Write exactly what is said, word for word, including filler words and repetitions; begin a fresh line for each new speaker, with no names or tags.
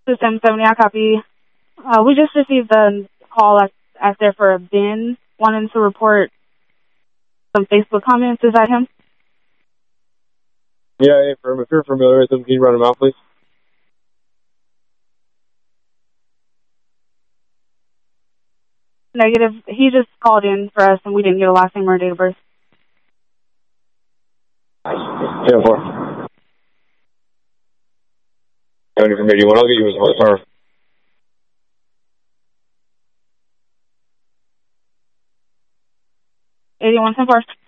This is M seventy, I copy. Uh, we just received a call as, as there for a bin wanting to report some Facebook comments. Is that him?
Yeah, hey, if you're familiar with him, can you run him out, please?
Negative. He just called in for us, and we didn't get a last name or a date of birth.
ten four. seventy from eighty-one. I'll get you his horsepower.
eighty-one ten four.